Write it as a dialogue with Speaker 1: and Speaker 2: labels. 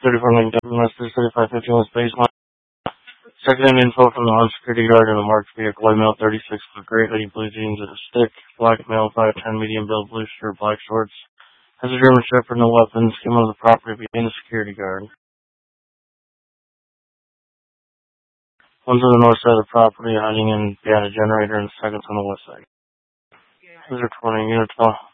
Speaker 1: 34 Lincoln, Master 3550 West Baseline. Second info from the armed security guard in a marked vehicle. White male, 36 foot, gray hoodie, blue jeans, and a stick. Black male, 5'10", medium build, blue shirt, black shorts. Has a German Shepherd, no weapons. Came on the property behind the security guard. One's on the north side of the property, hiding in behind a generator, and the second's on the west side. These are 20 units.